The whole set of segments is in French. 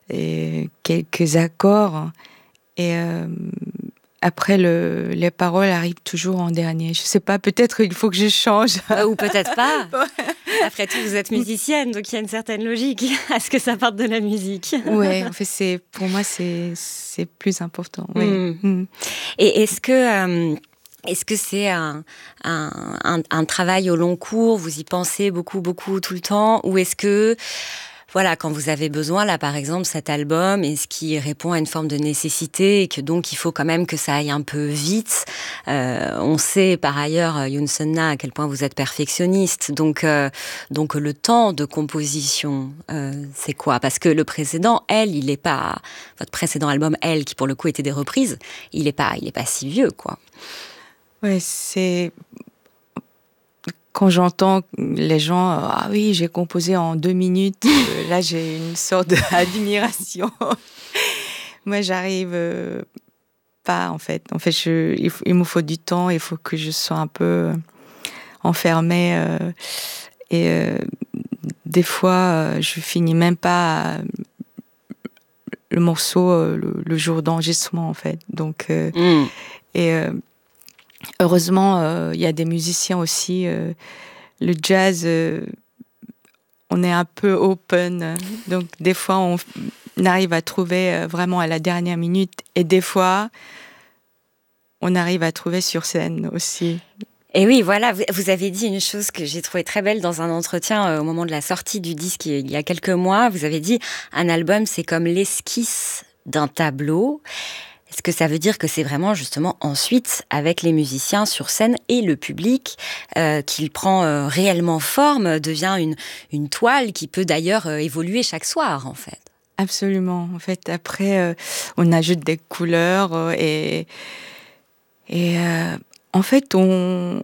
et quelques accords. Et après, les paroles arrivent toujours en dernier. Je sais pas, peut-être il faut que je change. Ou peut-être pas. Après tout, vous êtes musicienne, donc il y a une certaine logique à ce que ça parte de la musique. Ouais, en fait, pour moi, c'est plus important. Ouais. Et est-ce que c'est un travail au long cours, vous y pensez beaucoup, beaucoup tout le temps, ou est-ce que, voilà, quand vous avez besoin, là par exemple, cet album, est-ce qu'il répond à une forme de nécessité et que donc il faut quand même que ça aille un peu vite? On sait par ailleurs, Youn Sun-na, à quel point vous êtes perfectionniste, donc le temps de composition, c'est quoi? Parce que le précédent, il est pas, votre précédent album, qui pour le coup était des reprises, il est pas si vieux, quoi. Ouais, c'est quand j'entends les gens, ah oui, j'ai composé en 2 minutes, là j'ai une sorte d'admiration. Moi, j'arrive pas en fait. En fait, il me faut du temps, il faut que je sois un peu enfermée. Des fois, je finis même pas le morceau le jour d'enregistrement en fait. Donc, heureusement, il y a des musiciens aussi. Le jazz, on est un peu open. Donc, des fois, on arrive à trouver vraiment à la dernière minute. Et des fois, on arrive à trouver sur scène aussi. Et oui, voilà, vous avez dit une chose que j'ai trouvée très belle dans un entretien au moment de la sortie du disque il y a quelques mois. Vous avez dit, un album, c'est comme l'esquisse d'un tableau. Est-ce que ça veut dire que c'est vraiment justement ensuite, avec les musiciens sur scène et le public, qu'il prend réellement forme, devient une toile qui peut d'ailleurs évoluer chaque soir, en fait? Absolument. En fait, après, on ajoute des couleurs et en fait, on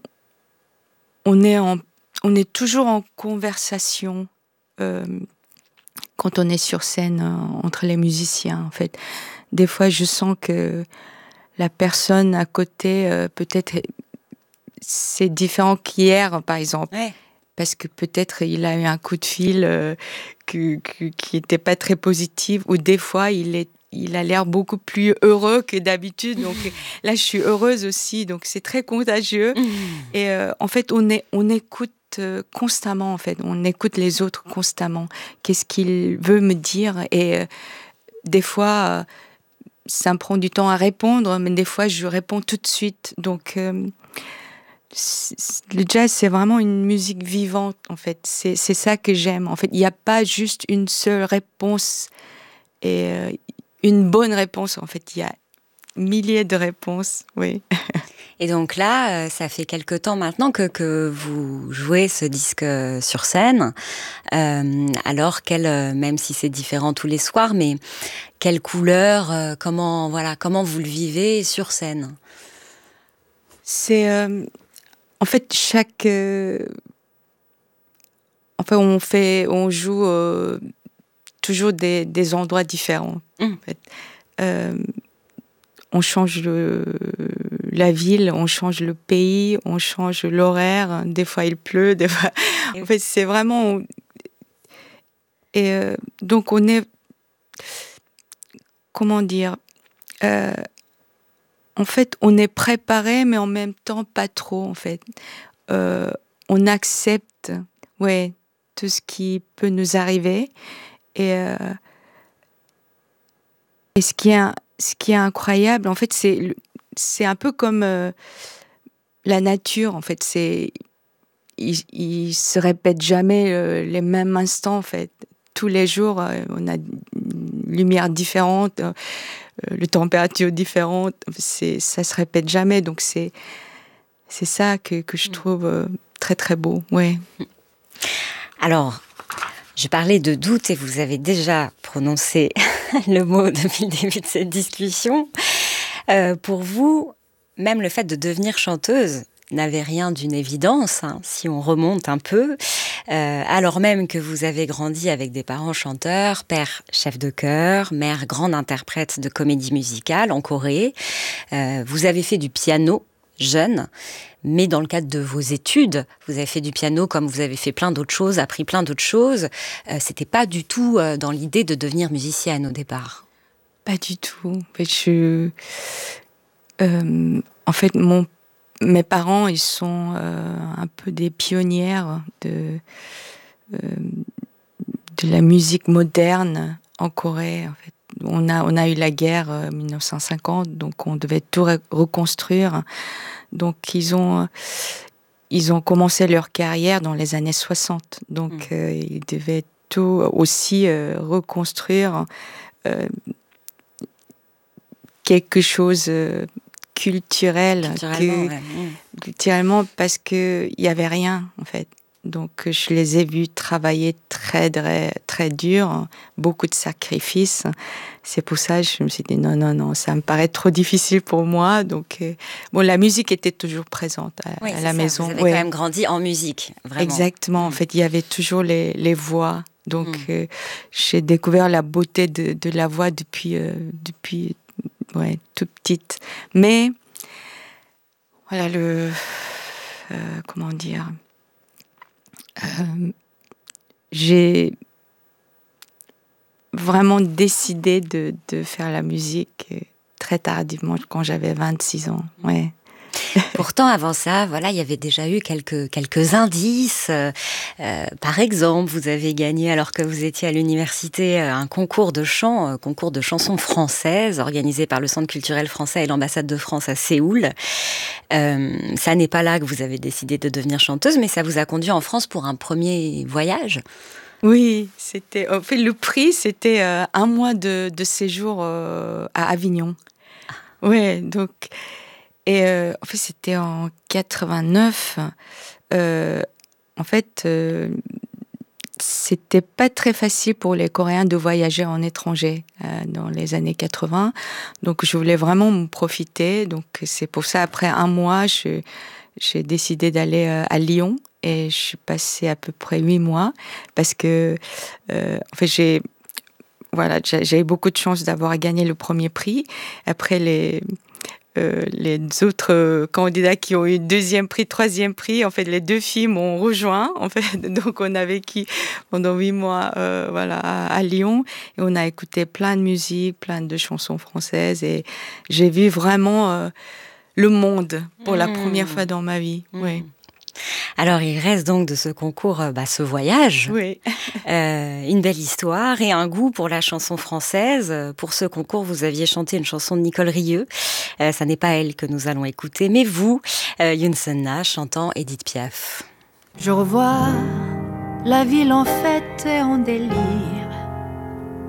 est toujours en conversation quand on est sur scène entre les musiciens. En fait, des fois, je sens que la personne à côté, peut-être, c'est différent qu'hier, par exemple. Ouais. Parce que peut-être il a eu un coup de fil qui était pas très positif, ou des fois il a l'air beaucoup plus heureux que d'habitude. Donc là, je suis heureuse aussi. Donc c'est très contagieux. Et en fait, on écoute constamment. En fait, on écoute les autres constamment. Qu'est-ce qu'il veut me dire? Et des fois, ça me prend du temps à répondre, mais des fois, je réponds tout de suite. Donc le jazz, c'est vraiment une musique vivante, en fait. C'est ça que j'aime. En fait, il n'y a pas juste une seule réponse et une bonne réponse. En fait, il y a milliers de réponses, oui. Et donc là, ça fait quelque temps maintenant que vous jouez ce disque sur scène. Alors, même si c'est différent tous les soirs, mais quelle couleur, comment vous le vivez sur scène? C'est en fait on joue toujours des endroits différents. En fait. On change la ville, on change le pays, on change l'horaire. Des fois, il pleut, des fois... En fait, c'est vraiment... Et donc, on est... Comment dire en fait, on est préparé, mais en même temps, pas trop, en fait. On accepte, tout ce qui peut nous arriver. Et ce qui est incroyable, en fait, c'est un peu comme la nature, en fait. Il se répète jamais les mêmes instants, en fait. Tous les jours, on a une lumière différente, les températures différentes. Ça se répète jamais, donc c'est ça que je trouve très très beau, ouais. Alors, je parlais de doute et vous avez déjà prononcé le mot depuis le début de cette discussion. Pour vous, même le fait de devenir chanteuse n'avait rien d'une évidence, si on remonte un peu, alors même que vous avez grandi avec des parents chanteurs, père chef de chœur, mère grande interprète de comédie musicale en Corée. Vous avez fait du piano jeune, mais dans le cadre de vos études, vous avez fait du piano comme vous avez fait plein d'autres choses, appris plein d'autres choses. C'était pas du tout dans l'idée de devenir musicienne au départ. Pas du tout. En fait, mes parents, ils sont un peu des pionnières de la musique moderne en Corée. En fait, on a eu la guerre 1950, donc on devait tout reconstruire. Donc ils ont commencé leur carrière dans les années 60. Donc ils devaient tout aussi reconstruire quelque chose culturellement, parce que il y avait rien en fait. Donc je les ai vus travailler très très dur, beaucoup de sacrifices. C'est pour ça que je me suis dit non, ça me paraît trop difficile pour moi. Donc la musique était toujours présente à la maison. Vous avez quand même grandi en musique, vraiment. Exactement. En fait, il y avait toujours les voix. Donc j'ai découvert la beauté de la voix depuis toute petite. Mais voilà comment dire. J'ai vraiment décidé de faire la musique très tardivement, quand j'avais 26 ans. Ouais. Pourtant, avant ça, il y avait déjà eu quelques indices. Par exemple, vous avez gagné, alors que vous étiez à l'université, un concours de chant, concours de chansons françaises, organisé par le Centre culturel français et l'ambassade de France à Séoul. Ça n'est pas là que vous avez décidé de devenir chanteuse, mais ça vous a conduit en France pour un premier voyage. Oui, en fait, le prix, c'était 1 mois de séjour à Avignon. Ouais, donc... Et en fait, c'était en 89. En fait, c'était pas très facile pour les Coréens de voyager en étranger dans les années 80. Donc, je voulais vraiment me profiter. Donc, c'est pour ça, après 1 mois, j'ai décidé d'aller à Lyon. Et je suis passée à peu près 8 mois. Parce que, en fait, j'ai eu beaucoup de chance d'avoir gagné le premier prix. Après, les autres candidats qui ont eu 2e prix, 3e prix, en fait, les 2 filles m'ont rejoint, en fait. Donc, on a vécu pendant 8 mois, à Lyon. Et on a écouté plein de musique, plein de chansons françaises. Et j'ai vu vraiment le monde pour la première fois dans ma vie. Oui. Alors, il reste donc de ce concours ce voyage, oui. Une belle histoire et un goût pour la chanson française. Pour ce concours, vous aviez chanté une chanson de Nicole Rieu. Ça n'est pas elle que nous allons écouter, mais vous, Yoon Sun-na, chantant Édith Piaf. Je revois la ville en fête et en délire.